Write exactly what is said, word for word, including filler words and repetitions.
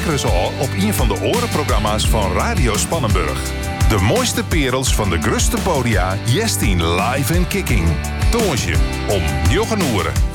lekker eens al op een van de orenprogramma's van Radio Spannenburg. De mooiste perels van de gruste podia, jestien live en kicking. Toonsje om njoggenoeren.